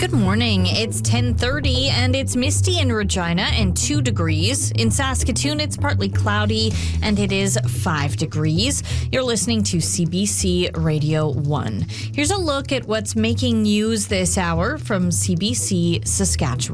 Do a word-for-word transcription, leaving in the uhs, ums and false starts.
Good morning. It's ten thirty and it's misty in Regina and two degrees. In Saskatoon, it's partly cloudy and it is five degrees. You're listening to C B C Radio one. Here's a look at what's making news this hour from C B C Saskatchewan.